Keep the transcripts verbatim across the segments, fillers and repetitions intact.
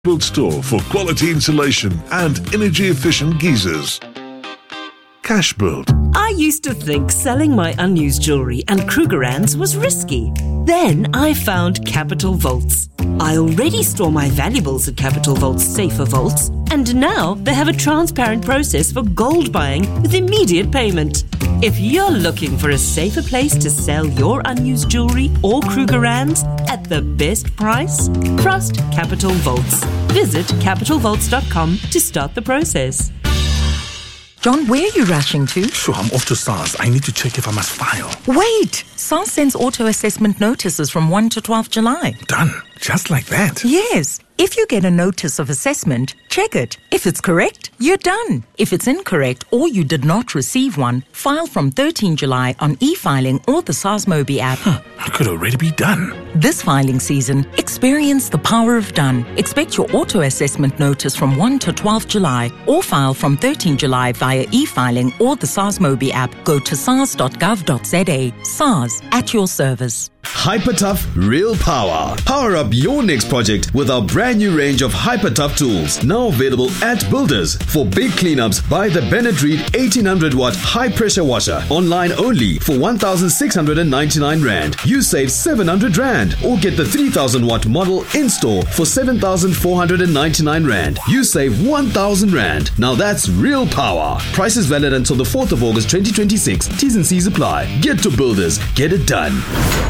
Built store for quality insulation and energy-efficient geysers. Cashbuild. I used to think selling my unused jewellery and Krugerrands was risky. Then I found Capital Vaults. I already store my valuables at Capital Vault's safer vaults, and now they have a transparent process for gold buying with immediate payment. If you're looking for a safer place to sell your unused jewellery or Krugerrands at the best price, trust Capital Vaults. Visit capital vaults dot com to start the process. John, where are you rushing to? Sure, I'm off to SARS. I need to check if I must file. Wait! SARS sends auto-assessment notices from the first to twelfth of July. Done. Just like that? Yes. If you get a notice of assessment, check it. If it's correct, you're done. If it's incorrect or you did not receive one, file from the thirteenth of July on e-filing or the SARS Mobi app. Huh, it could already be done. This filing season, experience the power of done. Expect your auto-assessment notice from the first to twelfth of July or file from the thirteenth of July via e-filing or the SARS Mobi app. Go to sars dot gov dot za. SARS, at your service. HyperTough Real Power. Power up your next project with our brand new range of HyperTough tools. Now available at Builders. For big cleanups, buy the Bennett Reed eighteen hundred watt high pressure washer. Online only for one thousand six hundred ninety-nine rand. You save seven hundred rand. Or get the three thousand watt model in store for seven thousand four hundred ninety-nine rand. You save one thousand rand. Now that's real power. Price is valid until the fourth of August twenty twenty-six. T's and C's apply. Get to Builders. Get it done.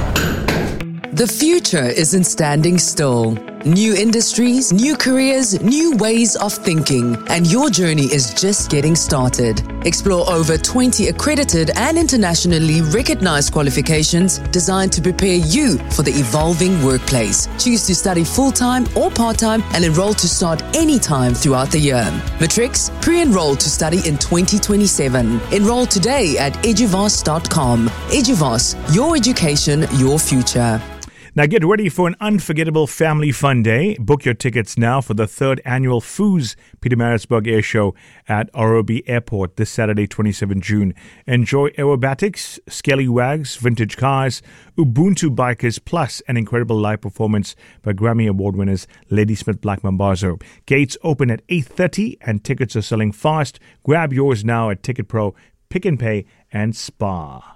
The future isn't standing still. New industries, new careers, new ways of thinking, and your journey is just getting started. Explore over twenty accredited and internationally recognized qualifications designed to prepare you for the evolving workplace. Choose to study full-time or part-time and enroll to start anytime throughout the year. Matrix, pre-enroll to study in twenty twenty-seven. Enroll today at eduvos dot com. Eduvos, your education, your future. Now get ready for an unforgettable family fun day. Book your tickets now for the third annual Foos Pietermaritzburg Air Show at Orobi Airport this Saturday, the twenty-seventh of June. Enjoy aerobatics, scallywags, vintage cars, Ubuntu bikers, plus an incredible live performance by Grammy Award winners Ladysmith Black Mambazo. Gates open at eight thirty and tickets are selling fast. Grab yours now at Ticket Pro, Pick and Pay, and Spar.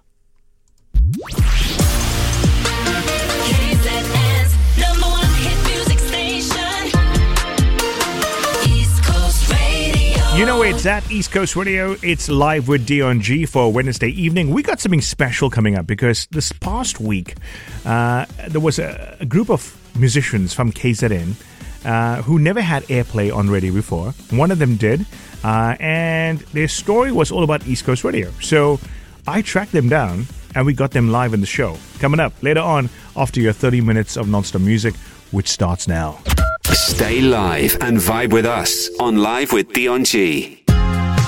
You know it's at East Coast Radio. It's live with Dion G for Wednesday evening. We got something special coming up because this past week uh, there was a, a group of musicians from K Z N uh, who never had airplay on radio before. One of them did, uh, and their story was all about East Coast Radio. So I tracked them down and we got them live in the show. Coming up later on after your thirty minutes of non-stop music, which starts now. Stay live and vibe with us on Live with Dion G.